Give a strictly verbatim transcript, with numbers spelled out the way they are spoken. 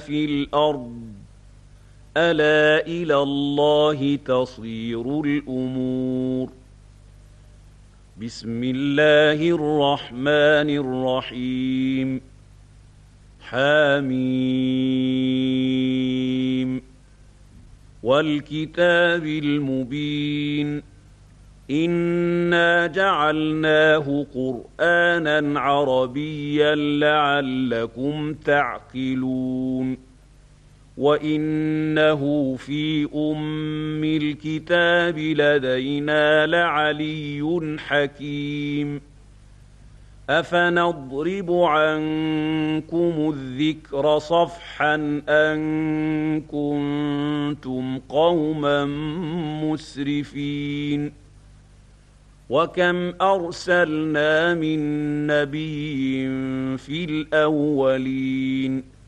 في الأرض ألا إلى الله تصير الأمور. بسم الله الرحمن الرحيم. حميم والكتاب المبين إنا جعلناه قرآنا عربيا لعلكم تعقلون وإنه في أم الكتاب لدينا لعلي حكيم أفنضرب عنكم الذكر صفحا أن كنتم قوما مسرفين وكم أرسلنا من نبي في الأولين